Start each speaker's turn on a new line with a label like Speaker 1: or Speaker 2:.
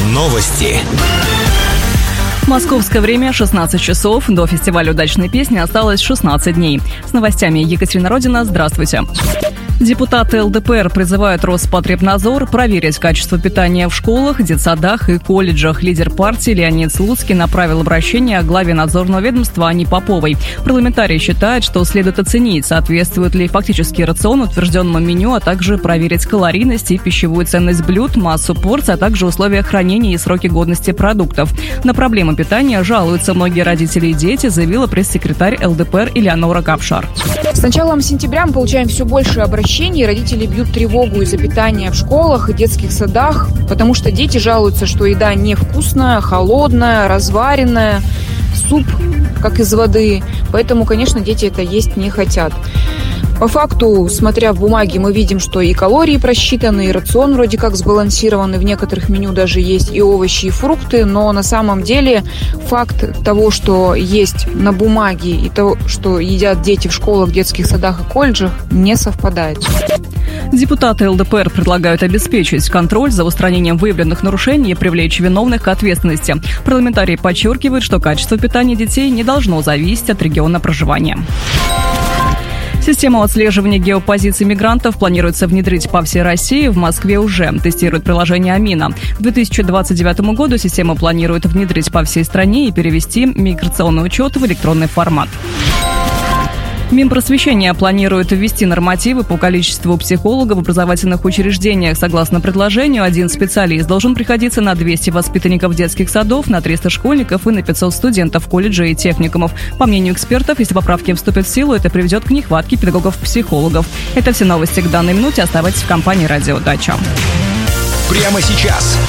Speaker 1: Новости.
Speaker 2: Московское время 16 часов. До фестиваля удачной песни осталось 16 дней. С новостями Екатерина Родина. Здравствуйте. Депутаты ЛДПР призывают Роспотребнадзор проверить качество питания в школах, детсадах и колледжах. Лидер партии Леонид Слуцкий направил обращение к главе надзорного ведомства Анне Поповой. Парламентарий считает, что следует оценить, соответствует ли фактический рацион утвержденному меню, а также проверить калорийность и пищевую ценность блюд, массу порций, а также условия хранения и сроки годности продуктов. На проблемы питания жалуются многие родители и дети, заявила пресс-секретарь ЛДПР Элеонора Капшар.
Speaker 3: С началом сентября мы получаем все больше обращений. Родители бьют тревогу из-за питания в школах и детских садах, потому что дети жалуются, что еда невкусная, холодная, разваренная, суп как из воды. Поэтому, конечно, дети это есть не хотят. По факту, смотря в бумаге, мы видим, что и калории просчитаны, и рацион вроде как сбалансирован, и в некоторых меню даже есть и овощи, и фрукты, но на самом деле факт того, что есть на бумаге, и того, что едят дети в школах, детских садах и колледжах, не совпадает.
Speaker 2: Депутаты ЛДПР предлагают обеспечить контроль за устранением выявленных нарушений и привлечь виновных к ответственности. Парламентарий подчеркивает, что качество питания детей не должно зависеть от региона проживания. Систему отслеживания геопозиций мигрантов планируется внедрить по всей России. В Москве уже тестирует приложение Амина. К 2029 году систему планируют внедрить по всей стране и перевести миграционный учет в электронный формат. Минпросвещение планирует ввести нормативы по количеству психологов в образовательных учреждениях. Согласно предложению, один специалист должен приходиться на 200 воспитанников детских садов, на 300 школьников и на 500 студентов колледжей и техникумов. По мнению экспертов, если поправки вступят в силу, это приведет к нехватке педагогов-психологов. Это все новости к данной минуте. Оставайтесь в компании «Радио Дача».
Speaker 1: Прямо сейчас